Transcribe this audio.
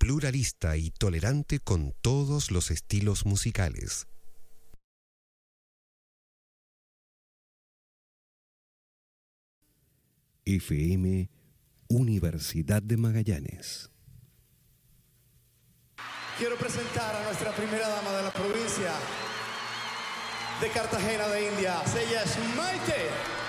pluralista y tolerante con todos los estilos musicales. FM Universidad de Magallanes. Quiero presentar a nuestra primera dama de la provincia de Cartagena de Indias. Ella es Maite.